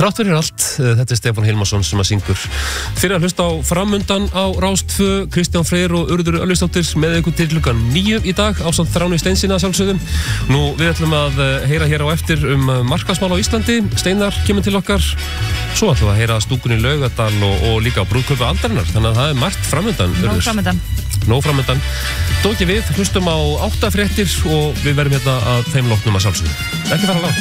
Þrátt fyrir allt, þetta Stefán Hilmarsson sem að syngur. Fyrir að hlusta á framundan á Rás 2, Kristján Freyr og Urður Ölvisdóttir með ykkur til klukkan 9 í dag ásamt Þráni Steinssyni að sjálfsögðum. Nú, við ætlum að heyra hér á eftir markaðsmál á Íslandi. Steinar kemur til okkar. Svo ætlum við að heyra stúkunni Laugardal og líka á brúðkaupi aldarinnar. Þannig að það margt framundan. Nóg framundan. Dóki við, hlustum á 8 fréttir og við verðum hérna að þeim loknum að sjálfsögðu. Ekki fara langt.